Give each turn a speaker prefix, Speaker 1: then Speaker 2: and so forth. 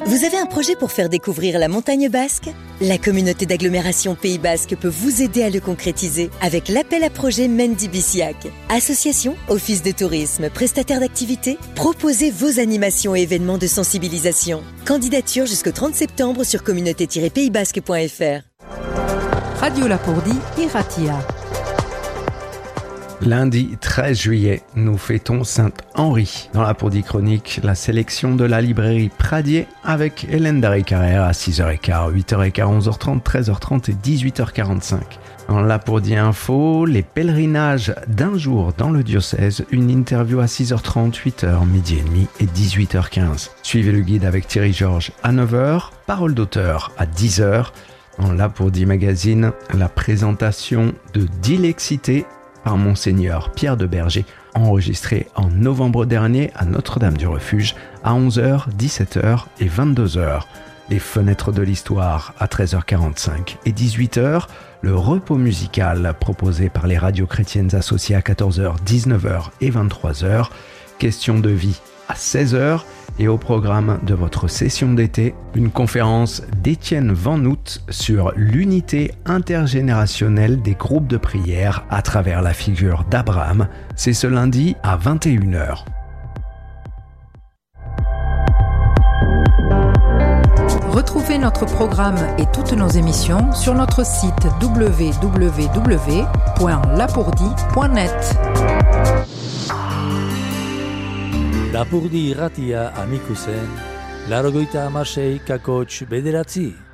Speaker 1: Vous avez un projet pour faire découvrir la montagne basque ? La communauté d'agglomération Pays Basque peut vous aider à le concrétiser avec l'appel à projet Mendy Biciac. Association, office de tourisme, prestataire d'activités, proposez vos animations et événements de sensibilisation. Candidature jusqu'au 30 septembre sur communauté-paysbasque.fr.
Speaker 2: Radio Lapourdie, Iratia.
Speaker 3: Lundi 13 juillet, nous fêtons Saint-Henri. Dans la Lapourdie chronique, la sélection de la librairie Pradier avec Hélène Darry-Carrère à 6h15, 8h15, 11h30, 13h30 et 18h45. Dans la Lapourdie Info, les pèlerinages d'un jour dans le diocèse, une interview à 6h30, 8h, midi et demi et 18h15. Suivez le guide avec Thierry Georges à 9h, parole d'auteur à 10h. Dans la Lapourdie Magazine, la présentation de Dilexité par Monseigneur Pierre de Berger, enregistré en novembre dernier à Notre-Dame-du-Refuge à 11h, 17h et 22h. Les fenêtres de l'histoire à 13h45 et 18h. Le repos musical proposé par les radios chrétiennes associées à 14h, 19h et 23h. Question de vie à 16h. Et au programme de votre session d'été, une conférence d'Étienne Vanout sur l'unité intergénérationnelle des groupes de prière à travers la figure d'Abraham. C'est ce lundi à 21h.
Speaker 2: Retrouvez notre programme et toutes nos émissions sur notre site www.lapourdie.net.
Speaker 4: Lapurdi irratia amikuzen, 96,9 bederatzi.